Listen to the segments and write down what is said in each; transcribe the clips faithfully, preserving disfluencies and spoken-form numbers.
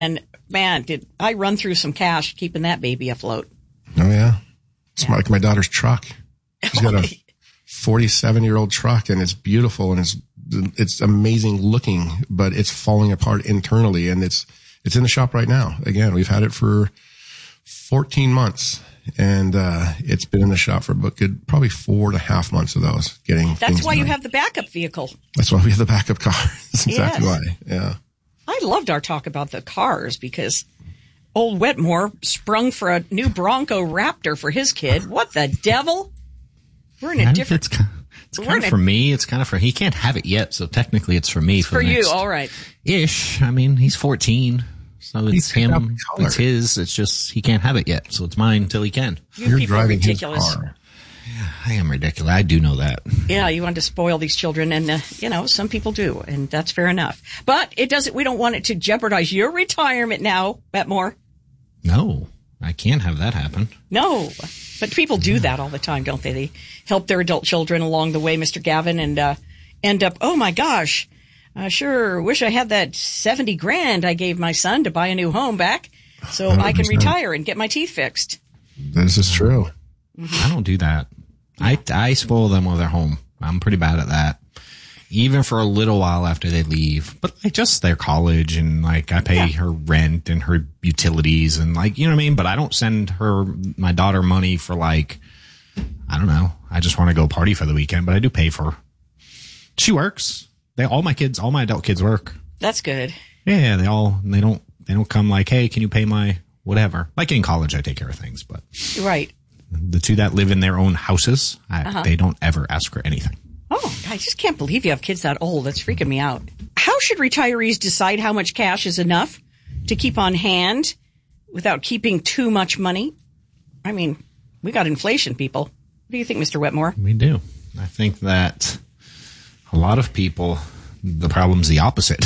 And man, did I run through some cash keeping that baby afloat. Oh, yeah. It's yeah. like my daughter's truck. She's got a forty-seven-year-old truck, and it's beautiful, and it's it's amazing looking, but it's falling apart internally, and it's it's in the shop right now. Again, we've had it for fourteen months, and uh it's been in the shop for about good, probably four and a half months of those. Getting That's why done. You have the backup vehicle. That's why we have the backup car. That's exactly yes. why. Yeah. I loved our talk about the cars because old Wetmore sprung for a new Bronco Raptor for his kid. What the devil? We're in a different... It's, it's kind of for me. It's kind of for... He can't have it yet, so technically it's for me. It's for for the you, next all right. Ish. I mean, he's fourteen, so it's He's him. It's his. It's just he can't have it yet, so it's mine till he can. You You're people are driving ridiculous. his car. Yeah, I am ridiculous. I do know that. Yeah, you want to spoil these children, and uh, you know some people do, and that's fair enough. But it doesn't. We don't want it to jeopardize your retirement now, Wetmore. No, I can't have that happen. No, but people do that all the time, don't they? They help their adult children along the way, Mister Gavin, and uh, end up, oh my gosh, I sure wish I had that seventy grand I gave my son to buy a new home back so one hundred percent I can retire and get my teeth fixed. This is true. I don't do that. I, I spoil them while they're home. I'm pretty bad at that. Even for a little while after they leave. But like just their college and like I pay yeah. her rent and her utilities and like, you know what I mean? But I don't send her, my daughter money for like, I don't know. I just want to go party for the weekend, but I do pay for her. She works. They, all my kids, all my adult kids work. That's good. Yeah, they all, they don't, they don't come like, hey, can you pay my whatever? Like in college, I take care of things, but. Right. The two that live in their own houses, I, uh-huh. they don't ever ask for anything. Oh, I just can't believe you have kids that old. That's freaking me out. How should retirees decide how much cash is enough to keep on hand without keeping too much money? I mean, we got inflation, people. What do you think, Mister Wetmore? We do. I think that a lot of people, the problem's the opposite.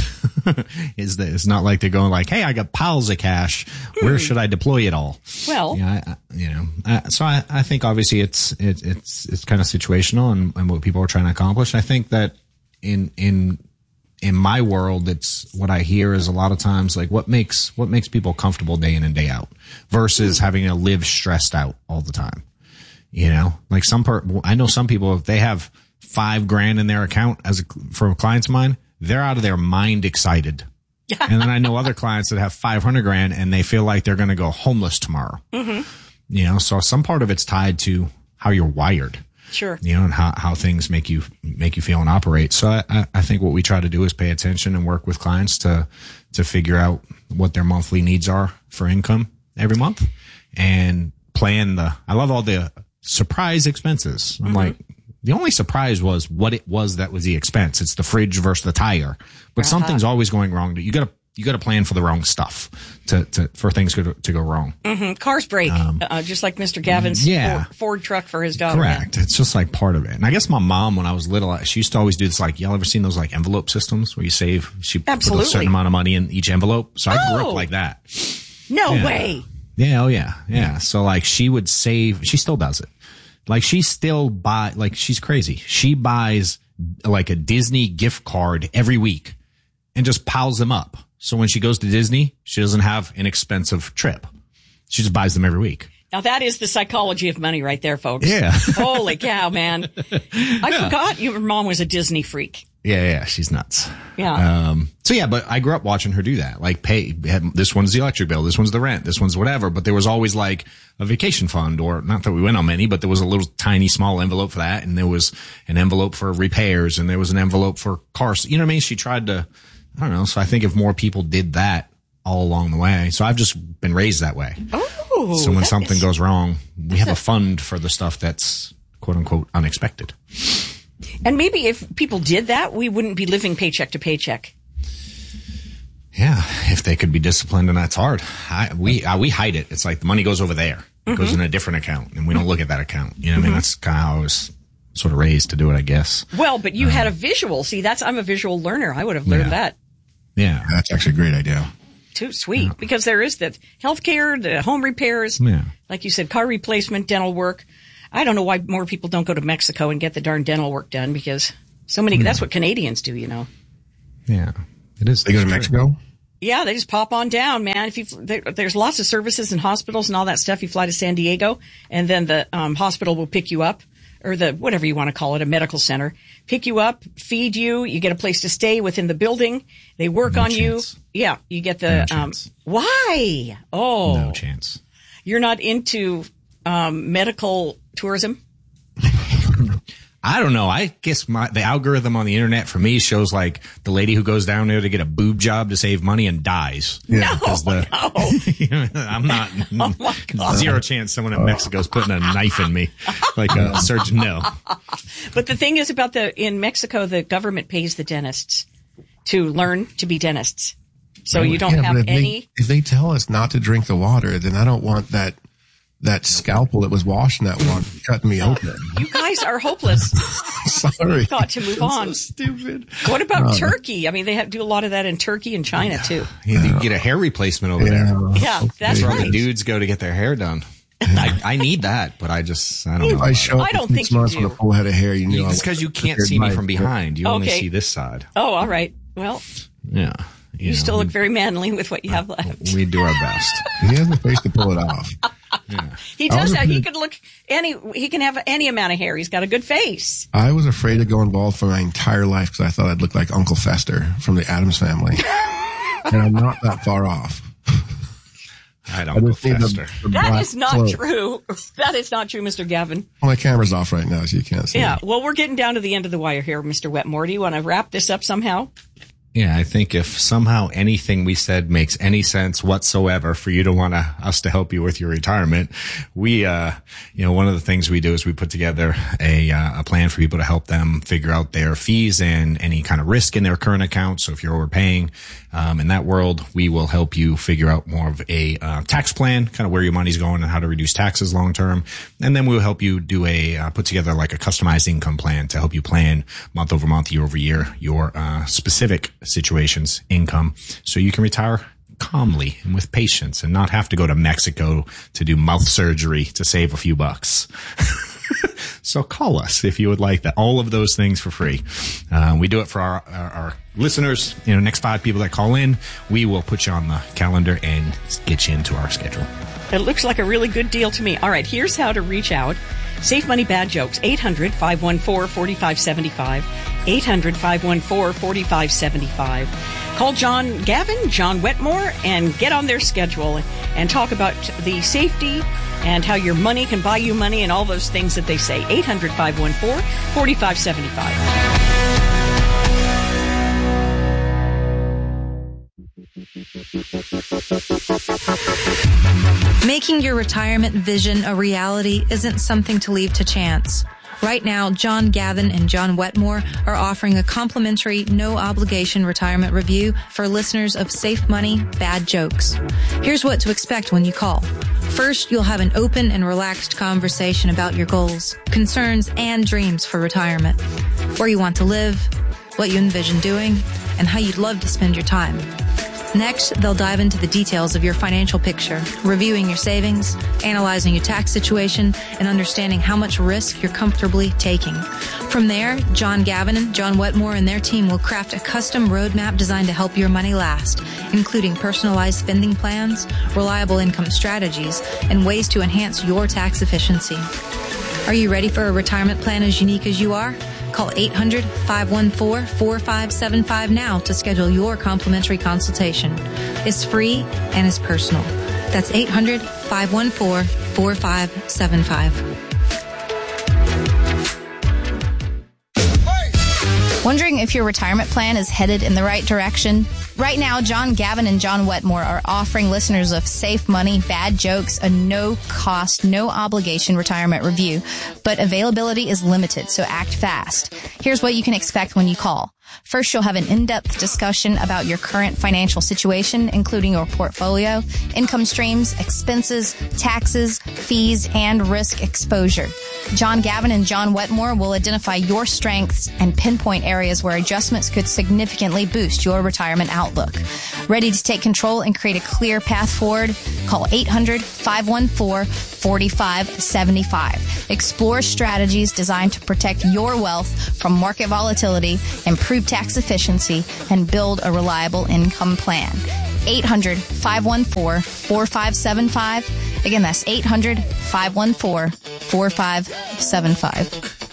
Is that it's not like they're going like, hey, I got piles of cash. Where hmm. should I deploy it all? Well, yeah, I, I, you know, uh, so I, I think obviously it's it, it's it's kind of situational and, and what people are trying to accomplish. I think that in in in my world, it's what I hear is a lot of times like what makes what makes people comfortable day in and day out versus having to live stressed out all the time. You know, like some part, I know some people if they have five grand in their account as a, for clients of mine, they're out of their mind excited. And then I know other clients that have five hundred grand and they feel like they're going to go homeless tomorrow. Mm-hmm. You know, so some part of it's tied to how you're wired. Sure. You know, and how, how things make you, make you feel and operate. So I, I think what we try to do is pay attention and work with clients to, to figure out what their monthly needs are for income every month and plan the, I love all the surprise expenses. I'm mm-hmm. like, the only surprise was what it was that was the expense. It's the fridge versus the tire. But uh-huh. something's always going wrong. You gotta, you gotta plan for the wrong stuff to, to, for things to, to go wrong. Mm-hmm. Cars break. Um, uh, just like Mister Gavin's yeah. Ford, Ford truck for his daughter. Correct. It's just like part of it. And I guess my mom, when I was little, she used to always do this, like, y'all ever seen those like envelope systems where you save, she Absolutely. put a certain amount of money in each envelope. So I oh. grew up like that. No yeah. way. Yeah. Oh yeah. Yeah. So like she would save, she still does it. Like she still buy, like she's crazy. She buys like a Disney gift card every week and just piles them up. So when she goes to Disney, she doesn't have an expensive trip. She just buys them every week. Now that is the psychology of money right there, folks. Yeah. Holy cow, man. I yeah. forgot your mom was a Disney freak. Yeah, yeah, she's nuts. Yeah. Um, so yeah, but I grew up watching her do that. Like pay, this one's the electric bill, this one's the rent, this one's whatever. But there was always like a vacation fund, or not that we went on many, but there was a little tiny small envelope for that. And there was an envelope for repairs and there was an envelope for cars. You know what I mean? She tried to, I don't know. So I think if more people did that all along the way. So I've just been raised that way. Oh. So when something is, goes wrong, we have a fund for the stuff that's quote unquote unexpected. And maybe if people did that, we wouldn't be living paycheck to paycheck. Yeah, if they could be disciplined, and that's hard. I, we uh, we hide it. It's like the money goes over there. It mm-hmm. goes in a different account, and we don't look at that account. You know what mm-hmm. I mean? That's kind of how I was sort of raised to do it, I guess. Well, but you um, had a visual. See, that's I'm a visual learner. I would have learned yeah. that. Yeah. That's actually a great idea. Too sweet. Yeah. Because there is the healthcare, the home repairs, yeah. like you said, car replacement, dental work. I don't know why more people don't go to Mexico and get the darn dental work done, because so many, mm. that's what Canadians do, you know. Yeah, it is. They go to Mexico? Yeah, they just pop on down, man. If you there, there's lots of services and hospitals and all that stuff. You fly to San Diego, and then the um, hospital will pick you up, or the whatever you want to call it, a medical center, pick you up, feed you. You get a place to stay within the building. They work no on chance. you. Yeah, you get the. No um, why? Oh, no chance. You're not into um, medical tourism. I don't know. I guess my, the algorithm on the internet for me shows like the lady who goes down there to get a boob job to save money and dies. Yeah. No, the, no. You know, I'm not, Oh my God. Zero chance someone in Mexico's putting a knife in me like a surgeon. No. But the thing is about the, in Mexico, the government pays the dentists to learn to be dentists. So you don't Yeah, have but if any. They, if they tell us not to drink the water, then I don't want that that scalpel that was washing that water cutting me open. You guys are hopeless. Sorry. Got to move on. So stupid. What about Uh, Turkey? I mean, they have, do a lot of that in Turkey and China too. You you get a hair replacement over there. Yeah. Yeah, that's That's where all the right. dudes go to get their hair done. I, I need that, but I just, I don't know. If I show up I don't in think six you months do. with a full head of hair, you know. It's because you can't see me from behind. You only Okay. see this side. Oh, all right. Well, Yeah. you know, still look very manly with what you have left. We do our best. He has the face to pull it off. He I does was that. He afraid- could look any. He can have any amount of hair. He's got a good face. I was afraid to go involved for my entire life because I thought I'd look like Uncle Fester from the Addams Family. And I'm not that far off. I I don't go just need the, faster. the That black is not cloak. true. That is not true, Mister Gavin. Well, my camera's off right now, so you can't see. Yeah. it. Well, we're getting down to the end of the wire here, Mister Wetmore. Do you want to wrap this up somehow? Yeah, I think if somehow anything we said makes any sense whatsoever for you to want to, us to help you with your retirement, we, uh, you know, one of the things we do is we put together a, uh, a plan for people to help them figure out their fees and any kind of risk in their current account. So if you're overpaying, um, in that world, we will help you figure out more of a, uh, tax plan, kind of where your money's going and how to reduce taxes long term. And then we'll help you do a, uh, put together like a customized income plan to help you plan month over month, year over year, your, uh, specific situations, income, so you can retire calmly and with patience and not have to go to Mexico to do mouth surgery to save a few bucks. So call us if you would like that. All of those things for free. Uh, we do it for our, our, our listeners. You know, next five people that call in, we will put you on the calendar and get you into our schedule. It looks like a really good deal to me. All right, here's how to reach out. Save Money Bad Jokes, eight hundred, five one four, four five seven five, eight hundred, five one four, four five seven five. Call John Gavin, John Wetmore, and get on their schedule and talk about the safety and how your money can buy you money and all those things that they say. eight hundred, five one four, four five seven five. Making your retirement vision a reality isn't something to leave to chance. Right now, John Gavin and John Wetmore are offering a complimentary, no-obligation retirement review for listeners of Safe Money, Bad Jokes. Here's what to expect when you call. First, you'll have an open and relaxed conversation about your goals, concerns, and dreams for retirement. Where you want to live, what you envision doing, and how you'd love to spend your time. Next, they'll dive into the details of your financial picture, reviewing your savings, analyzing your tax situation, and understanding how much risk you're comfortably taking. From there, John Gavin and John Wetmore and their team will craft a custom roadmap designed to help your money last, including personalized spending plans, reliable income strategies, and ways to enhance your tax efficiency. Are you ready for a retirement plan as unique as you are? Call eight hundred, five one four, four five seven five now to schedule your complimentary consultation. It's free and it's personal. That's eight hundred, five one four, four five seven five. Wondering if your retirement plan is headed in the right direction? Right now, John Gavin and John Wetmore are offering listeners of Safe Money, Bad Jokes a no-cost, no-obligation retirement review. But availability is limited, so act fast. Here's what you can expect when you call. First, you'll have an in-depth discussion about your current financial situation, including your portfolio, income streams, expenses, taxes, fees, and risk exposure. John Gavin and John Wetmore will identify your strengths and pinpoint areas where adjustments could significantly boost your retirement outlook. Ready to take control and create a clear path forward? Call eight hundred, five one four, four five seven five. Explore strategies designed to protect your wealth from market volatility, improve tax efficiency, and build a reliable income plan. eight hundred, five one four, four five seven five. Again, that's eight hundred, five one four, four five seven five.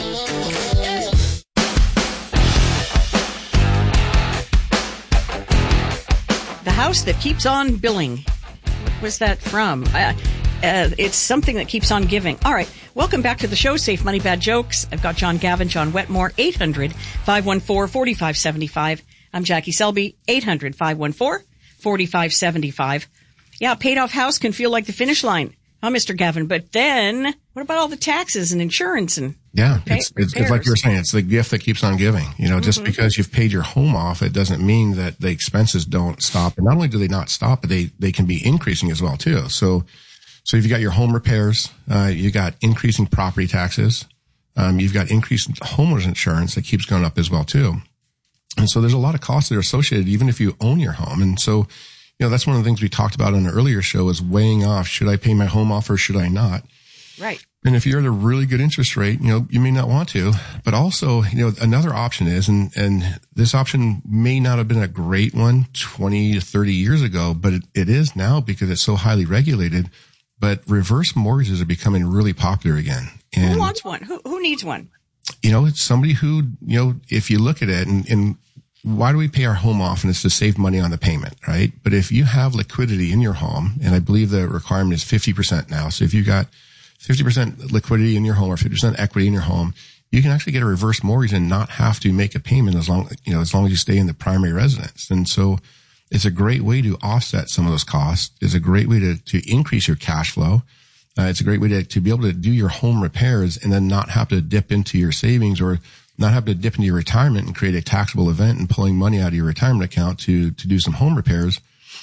The house that keeps on billing. What was that from? Uh, uh, it's something that keeps on giving. All right. Welcome back to the show, Safe Money, Bad Jokes. I've got John Gavin, John Wetmore, eight hundred, five one four, four five seven five. I'm Jackie Selby, eight hundred, five one four, four five seven five. Yeah, paid off house can feel like the finish line, huh, Mister Gavin? But then what about all the taxes and insurance and Yeah, repa- it's, it's, it's like you were saying, it's the gift that keeps on giving. You know, just mm-hmm. because you've paid your home off, it doesn't mean that the expenses don't stop. And not only do they not stop, but they, they can be increasing as well, too. So, so if you got your home repairs, uh, you got increasing property taxes, um, you've got increased homeowners insurance that keeps going up as well, too. And so there's a lot of costs that are associated, even if you own your home. And so, you know, that's one of the things we talked about on an earlier show is weighing off, should I pay my home off or should I not? Right. And if you're at a really good interest rate, you know, you may not want to, but also, you know, another option is, and, and this option may not have been a great one twenty to thirty years ago, but it, it is now because it's so highly regulated, but reverse mortgages are becoming really popular again. And who wants one? Who, who needs one? You know, it's somebody who, you know, if you look at it and, and why do we pay our home off? And it's to save money on the payment, right? But if you have liquidity in your home, and I believe the requirement is fifty percent now. So if you've got fifty percent liquidity in your home or fifty percent equity in your home, you can actually get a reverse mortgage and not have to make a payment as long, you know, as long as you stay in the primary residence. And so it's a great way to offset some of those costs. It's a great way to, to increase your cash flow. Uh, it's a great way to, to be able to do your home repairs and then not have to dip into your savings or not have to dip into your retirement and create a taxable event and pulling money out of your retirement account to, to do some home repairs.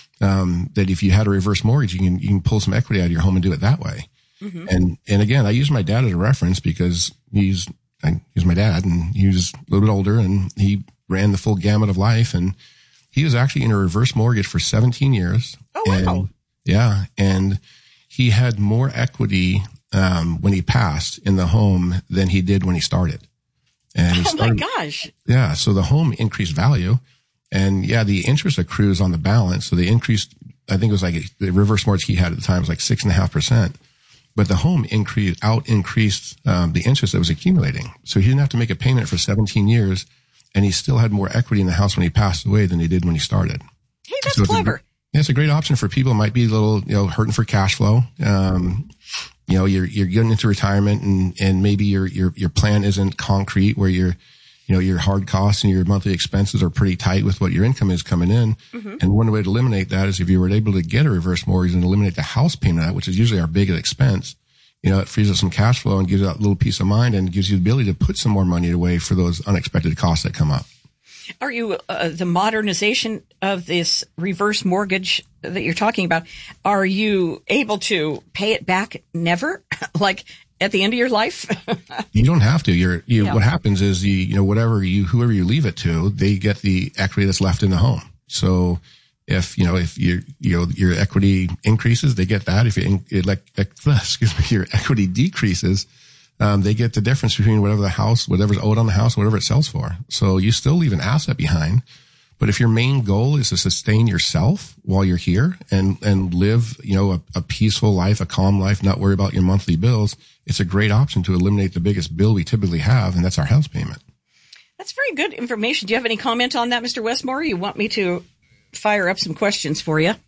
Um, that if you had a reverse mortgage, you can, you can pull some equity out of your home and do it that way. Mm-hmm. And, and again, I use my dad as a reference because he's, I, he's my dad and he was a little bit older and he ran the full gamut of life. And he was actually in a reverse mortgage for seventeen years. Oh, wow. And, yeah. And he had more equity, um, when he passed in the home than he did when he started. And he oh started, my gosh. Yeah. So the home increased value and yeah, the interest accrues on the balance. So the increased, I think it was like the reverse mortgage he had at the time was like six and a half percent. But the home increased, out increased, um, the interest that was accumulating. So he didn't have to make a payment for seventeen years and he still had more equity in the house when he passed away than he did when he started. Hey, that's so clever. It's a, yeah, it's a great option for people who might be a little, you know, hurting for cash flow. Um, you know, you're, you're getting into retirement and, and maybe your, your, your plan isn't concrete where you're, you know, your hard costs and your monthly expenses are pretty tight with what your income is coming in. Mm-hmm. And one way to eliminate that is if you were able to get a reverse mortgage and eliminate the house payment, which is usually our biggest expense, you know, it frees up some cash flow and gives you that little peace of mind and gives you the ability to put some more money away for those unexpected costs that come up. Are you, uh, the modernization of this reverse mortgage that you're talking about, are you able to pay it back never? Like at the end of your life? You don't have to. You're, you, yeah. What happens is you, you know, whatever you, whoever you leave it to, they get the equity that's left in the home. So if, you know, if you, you know, your equity increases, they get that. If you, it like, excuse me, your equity decreases, um, they get the difference between whatever the house, whatever's owed on the house, whatever it sells for. So you still leave an asset behind. But if your main goal is to sustain yourself while you're here and, and live, you know, a, a peaceful life, a calm life, not worry about your monthly bills, it's a great option to eliminate the biggest bill we typically have, and that's our house payment. That's very good information. Do you have any comment on that, Mister Westmore? You want me to fire up some questions for you?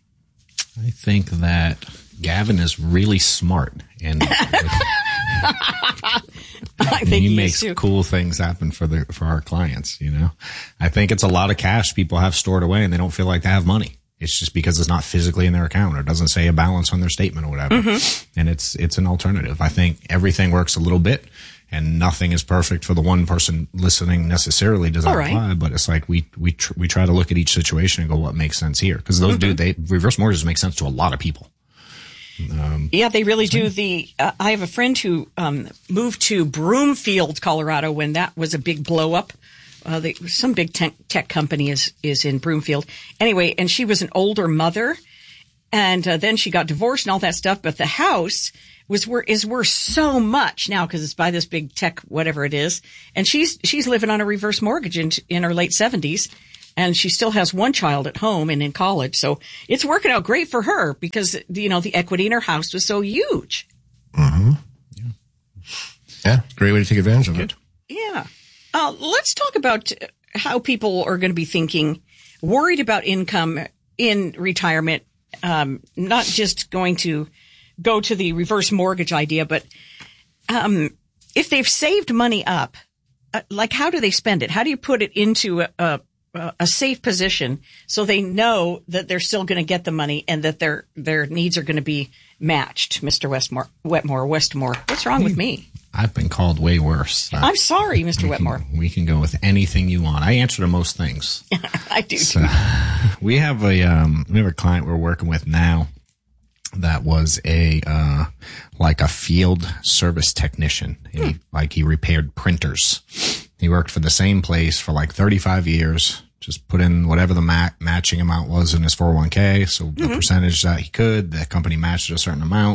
I think that Gavin is really smart and I think he, he makes cool things happen for the for our clients, you know. I think it's a lot of cash people have stored away and they don't feel like they have money. It's just because it's not physically in their account or it doesn't say a balance on their statement or whatever. Mm-hmm. And it's it's an alternative. I think everything works a little bit and nothing is perfect for the one person listening necessarily does not apply, right. But it's like we we tr- we try to look at each situation and go what makes sense here because those mm-hmm. do they reverse mortgages make sense to a lot of people. Um, yeah, they really do. The uh, I have a friend who um, moved to Broomfield, Colorado, when that was a big blow up. Uh, they, some big tech, tech company is is in Broomfield. Anyway, and she was an older mother, and uh, then she got divorced and all that stuff. But the house was worth is worth so much now because it's by this big tech whatever it is, and she's she's living on a reverse mortgage in in her late seventies. and she still has one child at home and in college. So it's working out great for her because, you know, the equity in her house was so huge. Mm-hmm. Yeah. Yeah. Great way to take advantage of it. Yeah. Uh, let's talk about how people are going to be thinking, worried about income in retirement, um, not just going to go to the reverse mortgage idea, but um, if they've saved money up, uh, like how do they spend it? How do you put it into a, a, a safe position so they know that they're still going to get the money and that their their needs are going to be matched, Mister Westmore, Wetmore, Westmore? What's wrong with me? I've been called way worse. Uh, I'm sorry, Mister we Wetmore. Can, we can go with anything you want. I answer to most things. I do. So, we have a um, we have a client we're working with now that was a uh, like a field service technician. He, hmm. Like he repaired printers. He worked for the same place for like thirty-five years. Just put in whatever the ma- matching amount was in his four oh one k. So mm-hmm. the percentage that he could, the company matched a certain amount.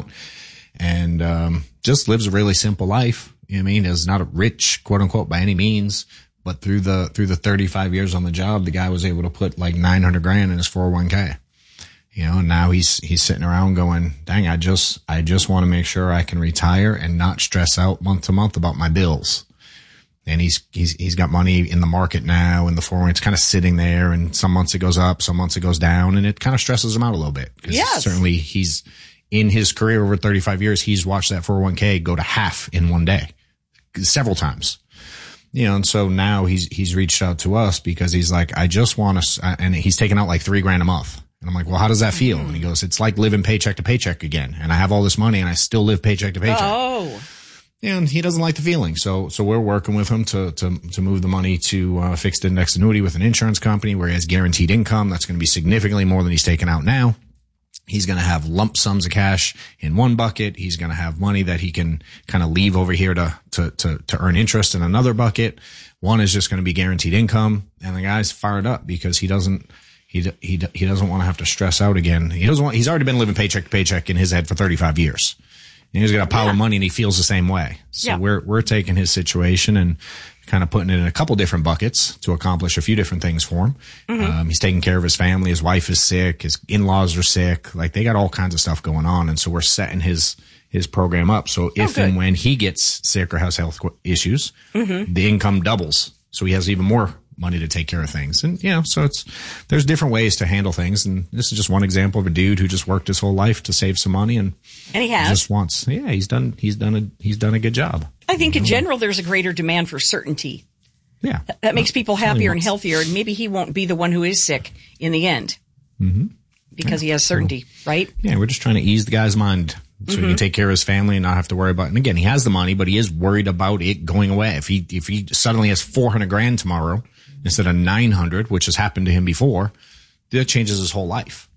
And um, just lives a really simple life. You know what I mean? Is not a rich, quote unquote, by any means, but through the through the thirty-five years on the job, the guy was able to put like nine hundred grand in his four oh one k. You know, and now he's he's sitting around going, "Dang, I just I just want to make sure I can retire and not stress out month to month about my bills." And he's he's he's got money in the market now, and the four oh one k it's kind of sitting there, and some months it goes up, some months it goes down, and it kind of stresses him out a little bit. Yes, certainly he's. In his career over thirty-five years, he's watched that four oh one k go to half in one day, several times. You know, and so now he's, he's reached out to us because he's like, I just want to, and he's taking out like three grand a month. And I'm like, well, how does that feel? And he goes, it's like living paycheck to paycheck again. And I have all this money and I still live paycheck to paycheck. Oh. And he doesn't like the feeling. So, so we're working with him to, to, to move the money to a fixed index annuity with an insurance company where he has guaranteed income. That's going to be significantly more than he's taking out now. He's going to have lump sums of cash in one bucket. He's going to have money that he can kind of leave over here to, to, to, to earn interest in another bucket. One is just going to be guaranteed income. And the guy's fired up because he doesn't, he, he, he doesn't want to have to stress out again. He doesn't want, he's already been living paycheck to paycheck in his head for thirty-five years. And he's got a pile yeah. of money and he feels the same way. So yeah. we're, we're taking his situation and kind of putting it in a couple different buckets to accomplish a few different things for him. Mm-hmm. Um, he's taking care of his family. His wife is sick. His in-laws are sick. Like they got all kinds of stuff going on. And so we're setting his, his program up. So if oh, and when he gets sick or has health issues, mm-hmm. the income doubles. So he has even more money to take care of things. And, you know, so it's, there's different ways to handle things. And this is just one example of a dude who just worked his whole life to save some money. And, and he has just wants, yeah, he's done, he's done a, he's done a good job. I think in general, there's a greater demand for certainty. Yeah. That, that makes people happier and healthier. And maybe he won't be the one who is sick in the end mm-hmm. because yeah. he has certainty, so, right? Yeah. We're just trying to ease the guy's mind so mm-hmm. he can take care of his family and not have to worry about it. And again, he has the money, but he is worried about it going away. If he, if he suddenly has four hundred grand tomorrow instead of nine hundred, which has happened to him before, that changes his whole life.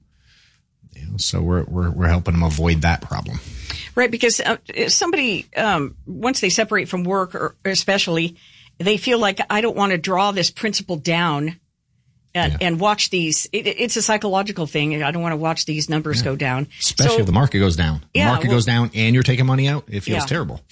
You know, so we're, we're, we're helping him avoid that problem. Right. Because uh, somebody, um, once they separate from work or especially, they feel like I don't want to draw this principal down and, yeah. and watch these. It, it's a psychological thing. I don't want to watch these numbers yeah. go down. Especially so, if the market goes down. The yeah, market well, goes down and you're taking money out. It feels yeah. terrible.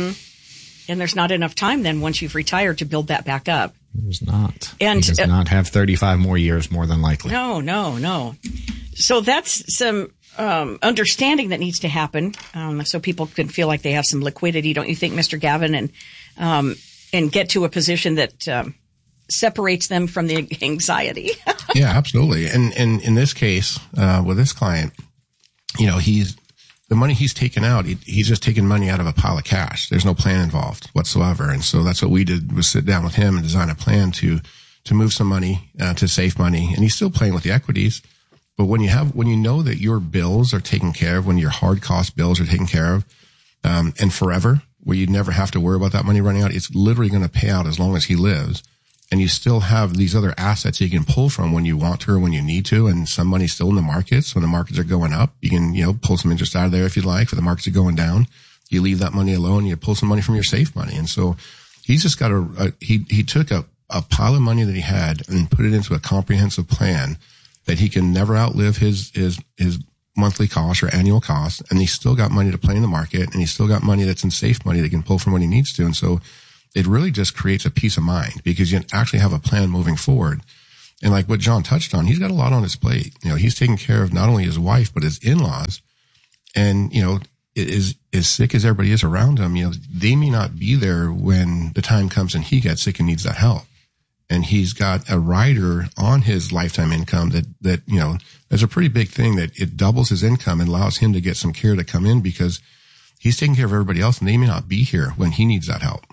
Mm-hmm. And there's not enough time then once you've retired to build that back up. There's not. And he does uh, not have thirty-five more years more than likely. No, no, no. So that's some um, understanding that needs to happen um, so people can feel like they have some liquidity, don't you think, Mister Gavin? And um, and get to a position that um, separates them from the anxiety. Yeah, absolutely. And, and in this case, uh, with this client, you know, he's, the money he's taken out, he, he's just taking money out of a pile of cash. There's no plan involved whatsoever. And so that's what we did, was sit down with him and design a plan to, to move some money, uh, to save money. And he's still playing with the equities. But when you have, when you know that your bills are taken care of, when your hard cost bills are taken care of, um, and forever, where you never have to worry about that money running out, it's literally going to pay out as long as he lives. And you still have these other assets you can pull from when you want to or when you need to. And some money's still in the markets. When the markets are going up, you can, you know, pull some interest out of there if you'd like. If the markets are going down, you leave that money alone. You pull some money from your safe money. And so he's just got a, a he, he took a, a pile of money that he had and put it into a comprehensive plan that he can never outlive his, his, his monthly cost or annual cost. And he's still got money to play in the market, and he's still got money that's in safe money that he can pull from when he needs to. And so it really just creates a peace of mind because you actually have a plan moving forward. And like what John touched on, he's got a lot on his plate. You know, he's taking care of not only his wife, but his in-laws. And, you know, is as sick as everybody is around him, you know, they may not be there when the time comes and he gets sick and needs that help. And he's got a rider on his lifetime income that, that, you know, there's a pretty big thing that it doubles his income and allows him to get some care to come in because he's taking care of everybody else and they may not be here when he needs that help.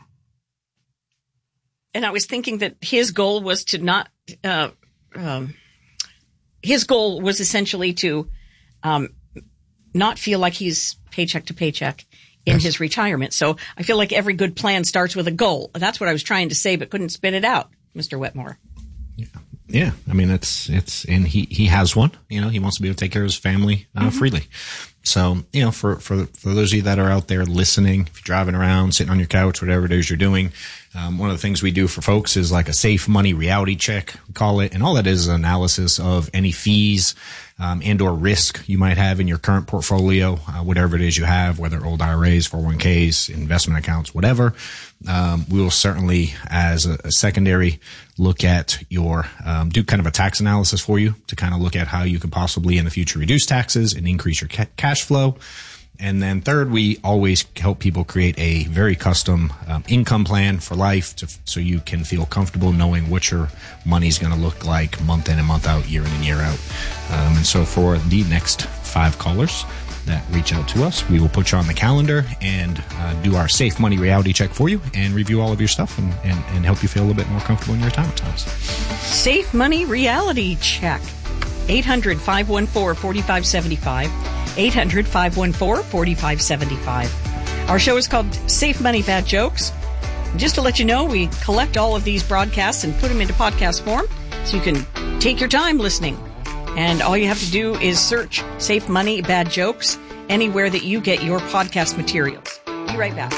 And I was thinking that his goal was to not, uh, um, his goal was essentially to, um, not feel like he's paycheck to paycheck in yes. his retirement. So I feel like every good plan starts with a goal. That's what I was trying to say, but couldn't spit it out, Mister Wetmore. Yeah. Yeah. I mean, it's, it's, and he, he has one, you know, he wants to be able to take care of his family uh, mm-hmm. freely. So, you know, for, for, for those of you that are out there listening, if you're driving around, sitting on your couch, whatever it is you're doing, um, one of the things we do for folks is like a safe money reality check, we call it. And all that is an analysis of any fees, um, and or risk you might have in your current portfolio, uh, whatever it is you have, whether old I R As, four oh one k's, investment accounts, whatever. Um, we will certainly, as a, a secondary, look at your, um, do kind of a tax analysis for you to kind of look at how you could possibly in the future reduce taxes and increase your ca- cash flow. And then third, we always help people create a very custom um, income plan for life to, so you can feel comfortable knowing what your money's going to look like month in and month out, year in and year out. Um, and so for the next five callers that reach out to us, we will put you on the calendar and uh, do our safe money reality check for you and review all of your stuff and, and, and help you feel a little bit more comfortable in your retirement times. Safe money reality check. eight hundred, five one four, four five seven five. eight hundred, five one four, four five seven five. Our show is called Safe Money Bad Jokes. Just to let you know, we collect all of these broadcasts and put them into podcast form so you can take your time listening. And all you have to do is search Safe Money Bad Jokes anywhere that you get your podcast materials. Be right back.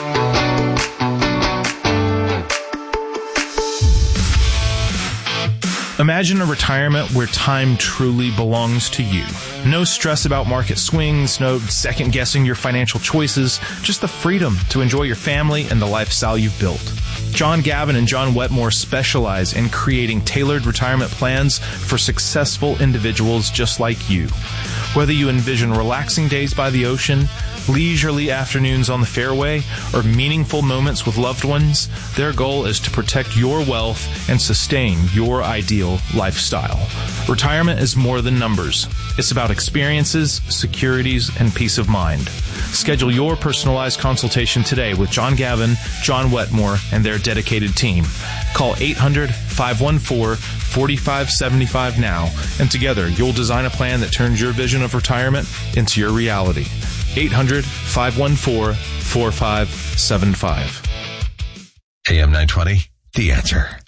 Imagine a retirement where time truly belongs to you. No stress about market swings, no second guessing your financial choices, just the freedom to enjoy your family and the lifestyle you've built. John Gavin and John Wetmore specialize in creating tailored retirement plans for successful individuals just like you. Whether you envision relaxing days by the ocean, leisurely afternoons on the fairway, or meaningful moments with loved ones, their goal is to protect your wealth and sustain your ideal lifestyle. Retirement is more than numbers. It's about experiences, securities, and peace of mind. Schedule your personalized consultation today with John Gavin, John Wetmore, and their dedicated team. Call eight hundred, five one four, four five seven five now, and together you'll design a plan that turns your vision of retirement into your reality. eight hundred, five one four, four five seven five. A M nine twenty, The Answer.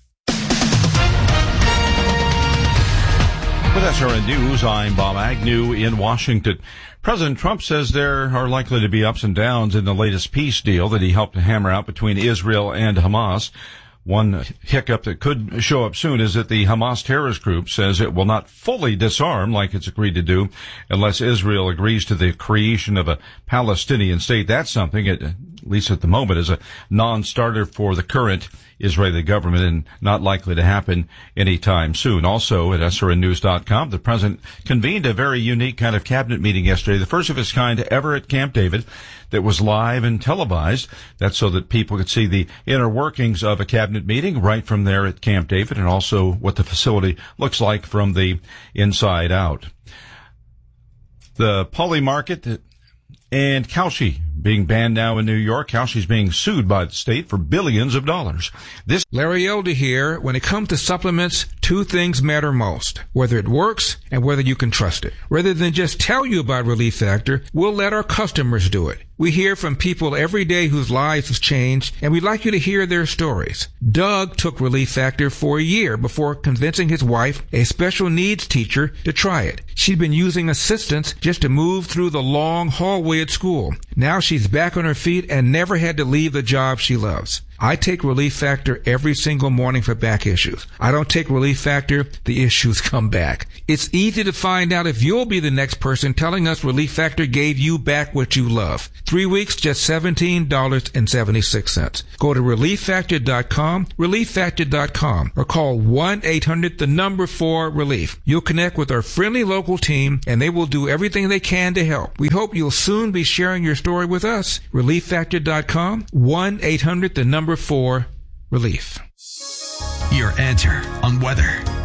With S R N News, I'm Bob Agnew in Washington. President Trump says there are likely to be ups and downs in the latest peace deal that he helped to hammer out between Israel and Hamas. One hiccup that could show up soon is that the Hamas terrorist group says it will not fully disarm like it's agreed to do unless Israel agrees to the creation of a Palestinian state. That's something, at least at the moment, is a non-starter for the current Israeli government and not likely to happen anytime soon. Also at S R N news dot com, the president convened a very unique kind of cabinet meeting yesterday, the first of its kind ever at Camp David, that was live and televised. That's so that people could see the inner workings of a cabinet meeting right from there at Camp David, and also what the facility looks like from the inside out. The Poly Market and Kalshi being banned now in New York. Kalshi's being sued by the state for billions of dollars. This Larry Elder here. When it comes to supplements, two things matter most: whether it works and whether you can trust it. Rather than just tell you about Relief Factor, we'll let our customers do it. We hear from people every day whose lives have changed, and we'd like you to hear their stories. Doug took Relief Factor for a year before convincing his wife, a special needs teacher, to try it. She'd been using assistance just to move through the long hallway at school. Now she's back on her feet and never had to leave the job she loves. I take Relief Factor every single morning for back issues. I don't take Relief Factor, the issues come back. It's easy to find out if you'll be the next person telling us Relief Factor gave you back what you love. Three weeks, just seventeen dollars and seventy-six cents. Go to relief factor dot com, relief factor dot com, or call one eight hundred the number four relief. You'll connect with our friendly local team, and they will do everything they can to help. We hope you'll soon be sharing your story with us. relief factor dot com, one eight hundred the number four relief. Your answer on weather.